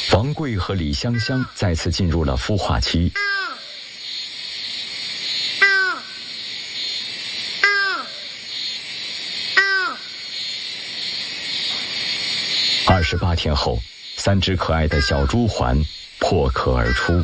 王贵和李香香再次进入了孵化期。28天后，3只可爱的小猪环破壳而出。